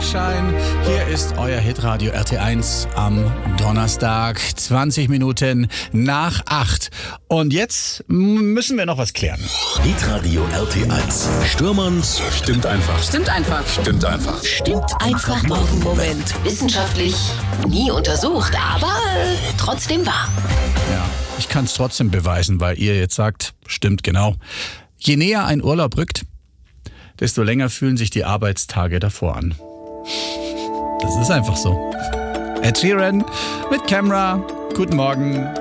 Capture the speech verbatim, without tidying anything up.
Sunshine. Hier ist euer Hitradio R T eins am Donnerstag, zwanzig Minuten nach acht. Und jetzt müssen wir noch was klären. Hitradio R T eins. Stürmerns stimmt einfach. Stimmt einfach. Stimmt einfach. Stimmt einfach. Moment. Wissenschaftlich nie untersucht, aber trotzdem wahr. Ja, ich kann es trotzdem beweisen, weil ihr jetzt sagt, stimmt genau. Je näher ein Urlaub rückt, desto länger fühlen sich die Arbeitstage davor an. Das ist einfach so. Ed Sheeran mit Camera. Guten Morgen.